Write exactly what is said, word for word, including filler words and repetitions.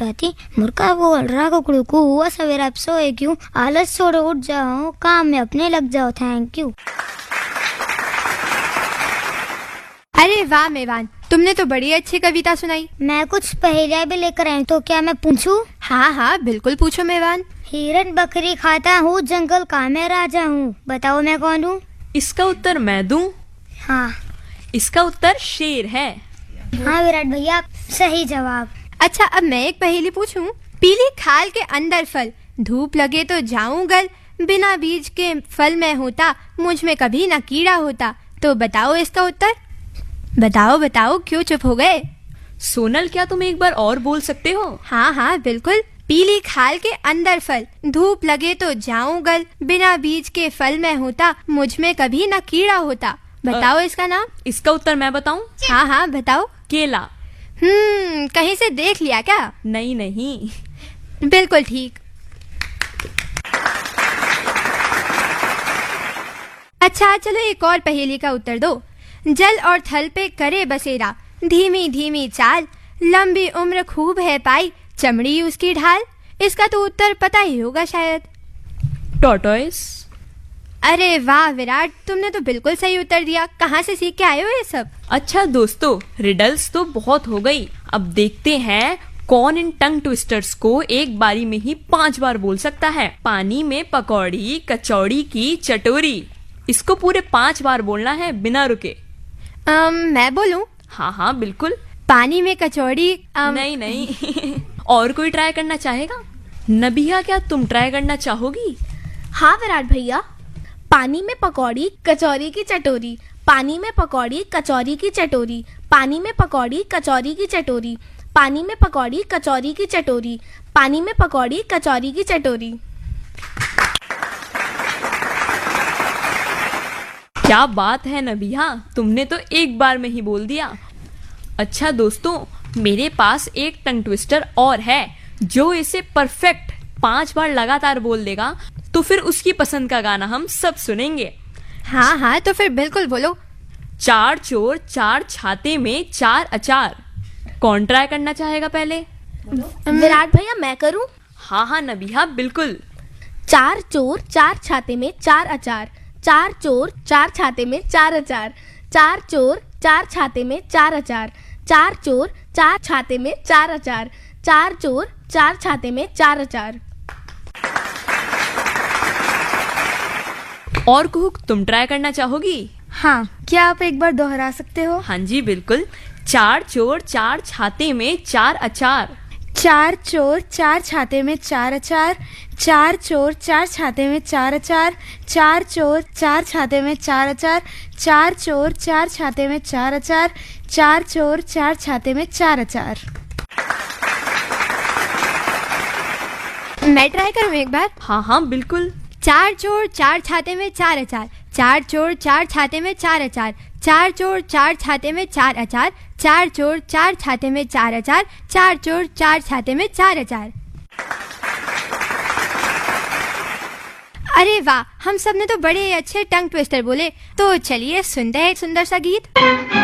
उठाती। मुर्गा बोल रहा कुकड़ू को, हुआ सवेरा अब सोए क्यों, आलस छोड़ो उठ जाओ, काम में अपने लग जाओ, थैंक यू। अरे वाह मेवान, तुमने तो बड़ी अच्छी कविता सुनाई। मैं कुछ पहेलियां भी लेकर आई, तो क्या मैं पूछूं? हाँ हाँ बिल्कुल पूछो मेवान। हिरन बकरी खाता हूँ, जंगल का मैं राजा हूँ, बताओ मैं कौन हूँ? इसका उत्तर मैं दूं? हाँ। इसका उत्तर शेर है। हाँ विराट भैया, सही जवाब। अच्छा अब मैं एक पहेली पूछूं। पीली खाल के अंदर फल, धूप लगे तो जाऊं गल, बिना बीज के फल में होता, मुझ में कभी न कीड़ा होता, तो बताओ इसका उत्तर। बताओ बताओ, क्यों चुप हो गए? सोनल, क्या तुम एक बार और बोल सकते हो? हाँ हाँ बिल्कुल। पीली खाल के अंदर फल, धूप लगे तो जाऊं गल, बिना बीज के फल में होता, मुझ में कभी न कीड़ा होता, बताओ आ, इसका नाम। इसका उत्तर मैं बताऊं? हाँ हाँ बताओ। केला। हम्म कहीं से देख लिया क्या? नहीं नहीं, बिल्कुल ठीक। अच्छा चलो एक और पहेली का उत्तर दो। जल और थल पे करे बसेरा, धीमी धीमी चाल, लंबी उम्र खूब है पाई, चमड़ी उसकी ढाल, इसका तो उत्तर पता ही होगा शायद। टॉर्टोइस। अरे वाह विराट, तुमने तो बिल्कुल सही उत्तर दिया। कहाँ से सीख के आए हो ये सब? अच्छा दोस्तों, रिडल्स तो बहुत हो गई, अब देखते हैं कौन इन टंग ट्विस्टर्स को एक बारी में ही पांच बार बोल सकता है। पानी में पकौड़ी कचौड़ी की चटोरी, इसको पूरे पांच बार बोलना है बिना रुके। um, मैं बोलूं? हाँ हाँ बिल्कुल। पानी में कचौड़ी। um... नहीं नहीं और कोई ट्राई करना चाहेगा? नबिया, क्या तुम ट्राई करना चाहोगी? हाँ विराट भैया। पानी में पकौड़ी कचौरी की चटोरी, पानी में पकौड़ी कचौरी की चटोरी, पानी में पकौड़ी कचौरी की चटोरी, पानी में पकौड़ी कचौरी की चटोरी, पानी में पकौड़ी कचौरी की चटोरी। क्या बात है नबिया, तुमने तो एक बार में ही बोल दिया। अच्छा दोस्तों, मेरे पास एक टंग ट्विस्टर और है, जो इसे परफेक्ट पांच बार लगातार बोल देगा तो फिर उसकी पसंद का गाना हम सब सुनेंगे। हाँ हाँ तो फिर बिल्कुल बोलो। चार चोर चार छाते में चार अचार, कौन ट्राई करना चाहेगा पहले? विराट भैया मैं करूं? हाँ हाँ नबिया बिल्कुल। चार चोर चार छाते में चार अचार, चार चोर चार छाते में चार अचार, चार चोर चार छाते में चार अचार, चार चोर चार छाते में चार अचार, चार चोर चार छाते में चार अचार। और कुहुक, तुम ट्राई करना चाहोगी? हाँ, क्या आप एक बार दोहरा सकते हो? हाँ जी बिल्कुल। चार चोर चार छाते में चार अचार, चार चोर चार छाते में चार अचार, चार चोर चार छाते में चार अचार, चार चोर चार छाते में चार अचार, चार चोर चार छाते में चार अचार, चार चोर चार छाते में चार अचार। मैं ट्राई करूँ एक बार? हाँ हाँ बिल्कुल। चार चोर चार छाते में चार अचार, चार चोर चार छाते में चार अचार, चार चोर चार छाते में चार अचार, चार चोर चार छाते में चार अचार, चार चोर चार छाते में चार अचार। अरे वाह, हम सब ने तो बड़े अच्छे टंग ट्विस्टर बोले। तो चलिए सुनते हैं एक सुंदर सा गीत।